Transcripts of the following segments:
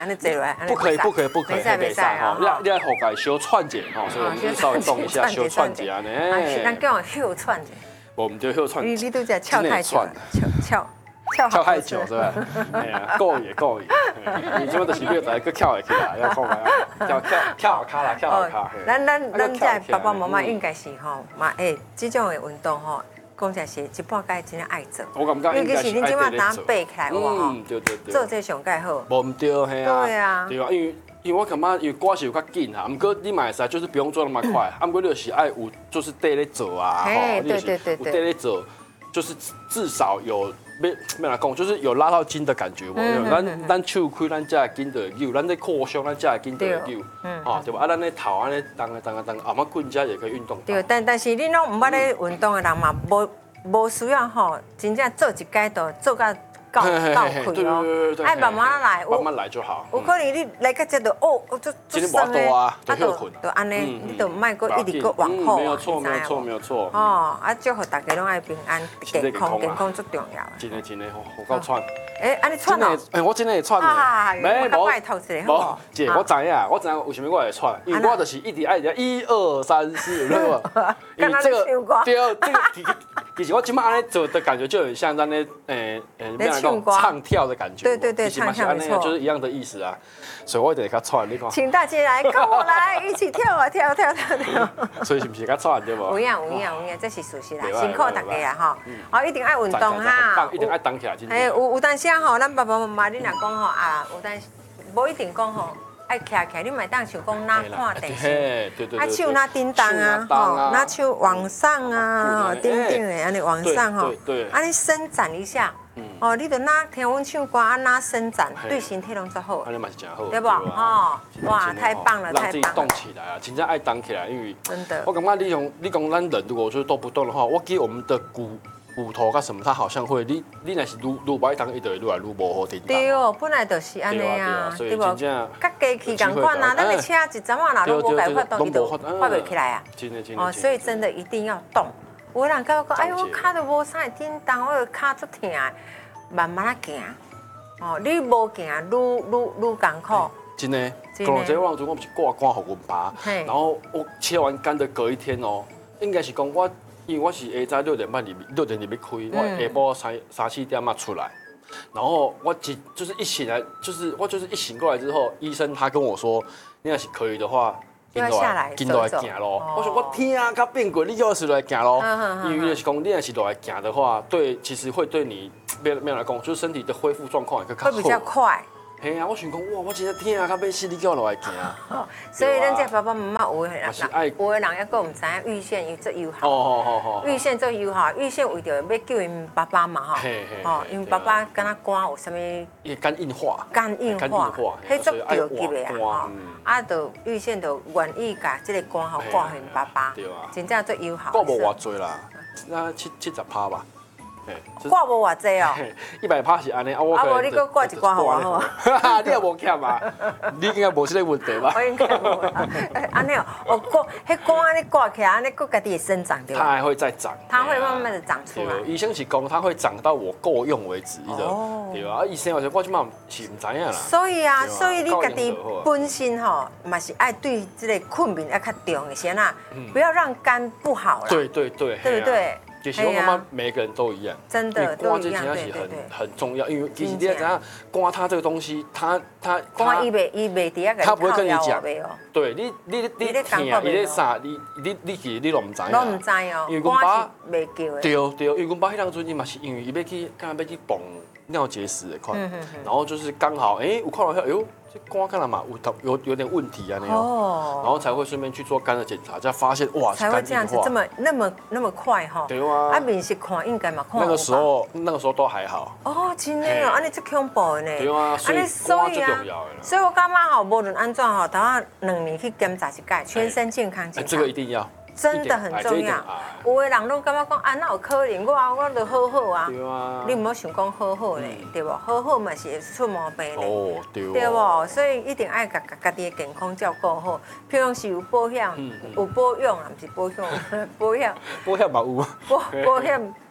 安尼坐落来， 不可以， 没使哈，你要后盖小串者哈，所以我们就稍微动一下，小串者啊呢。 咱叫我秀串者。 我们就秀串。 你都在翘太久， 翘太久是吧？哎呀，够也。你这么的是没有在个翘起来，要看要跳卡啦，跳卡。 咱这爸爸妈妈应该是吼，嘛这种的运动吼。讲真是一半该真正爱做， 我感觉尤其是你即马打背起来哇吼， 对， 做这上盖好。 无对，嘿啊， 对啊， 对啊，因为我感觉因为歌是有较紧哈，不过你买使就是不用做那么快，不过你就是爱有就是在咧做啊， 对，有在咧做，就是至少有没来讲，就是有拉到筋的感觉无？咱手开咱才会筋的扭，咱在扩胸咱才会筋的扭，对吧？咱咧头安尼动，阿妈棍家也可以运动。 对，但是你拢唔捌咧运动的人嘛，无需要吼，真正做一阶段做到够开哦，爱慢慢来， 慢慢来就好。 有可能你来到这度就酸的， 就安尼，你就莫搁一直搁往后。 没有错。 哦，祝福大家拢爱平安、健康最重要。 真的，好够喘。 安尼喘哦？ 我真的会喘的。 没，拜托一下好。 姐，我知影为什么我会喘，因为我就是一直爱人1、2、3、4，对吧？因为这个其实我今麦安尼做的感觉就很像在那唱跳的感觉， 对，唱跳没错， 就是一样的意思啊。所以我一定会较喘，你看。 请大家来跟我来一起跳啊跳！ 所以是不是较喘对不？ 有影，这是事实啦，辛苦大家啦哈。哦，一定爱运动哈， 一定爱动起来。 有当时吼，咱爸爸妈妈你若讲吼啊，有当时无一定讲吼。爱徛起来，你咪当像讲哪看电视，啊手哪叮当啊，吼，哪手往上啊，顶的安尼往上吼，安尼伸展一下，哦，你着哪听阮唱歌啊，哪伸展，对身体拢足好， 安尼嘛是真好， 对不？吼，哇，太棒了， 让自己动起来啊，真正爱动起来，因为真的， 我感觉你讲咱人如果就是都不动的话，我记我们的骨头干什么，它好像会，你若是愈不爱动，伊就会愈来愈无好叮当。 对哦，本来就是安尼啊，对不？甲机器共款啊，咱的车一阵啊，若拢无解发动，伊就发袂起来啊。 真的。 哦，所以真的一定要动。有人甲我讲，哎，我脚都无啥叮当，我脚足疼，慢慢啊行。哦，你无行，愈艰苦。 真的，讲这我不是挂肝给阮爸，然后我切完肝的隔一天哦，应该是讲我。因为我是下早6点半6点开，我下晡3、4点嘛出来，然后我就是一醒来，我一醒过来之后，医生他跟我说，你要是可以的话， 要下来走咯。我说我天啊，较变过，你叫我是来行咯。因为就是讲，你要是来行的话，其实会对你没有来讲，就是身体的恢复状况会比较快。 嘿啊，我想讲哇，我真正天啊，到尾死你叫我落来行啊！ 所以咱这爸爸妈妈有的人还佫唔知影预线伊做友好，预线做友好，预线为着要救因爸爸嘛吼，因为爸爸敢若肝有啥物？ 肝硬化， 迄足着急的啊！啊，就预线就愿意甲这个肝吼挂给爸爸，真正做友好。 挂无偌济啦，那70%吧。 挂无偌济哦 ，100%是安尼， 我无你搁挂一挂好啊， 你也无欠嘛，你应该无这个问题吧？ 我应该无，安尼哦，挂，迄光安尼挂起来，安尼搁家己会生长对吧？ 它还会再长， 它会慢慢的长出来。 医生是讲它会长到我够用为止，对吧？医生话说，我即马是唔知影啦。 所以你家己本身吼，嘛是爱对这个困眠要较重一些啦，不要让肝不好啦。 对， 对不对？ 其实我感觉每个人都一样， 真的都一样， 对，很重要。因为其实你要怎样，肝它这个东西，它肝伊袂伫它不会跟你讲，对你听，伊咧啥，你其实你都唔知。 都唔知哦， 因为阮爸袂叫的。 对，因为阮爸迄当阵伊嘛是因为伊要去蹦尿结石的款，然后就是刚好有看到哎呦。这肝干了嘛，有点问题啊那样，然后才会顺便去做肝的检查，才发现哇， 才会这样子那么快哈。 对啊。 面是看应该嘛看。 那个时候都还好。 哦，真的哦，安尼最恐怖的呢。 对啊，所以肝最重要的。 所以我感觉吼，无论安怎吼，头啊2年去检查一届，全身健康检查。 这个一定要。 真的很重要。有的人拢感觉讲啊，那有可能我就好好啊。 对啊。 你唔好想讲好好嘞，对不？好好嘛是会出毛病嘞。 哦，对。 对不？所以一定爱家己的健康照顾好。譬如是有保险，有保养啊，不是保险，保险。 保险嘛有。 保险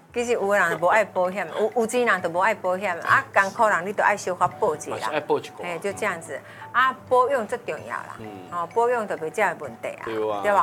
其实有的人无爱保险，有钱人就无爱保险，啊，艰苦人你都爱小可保一啦。 爱保一个。 就这样子。啊，保养最重要啦。保养就袂这个问题啊，对吧？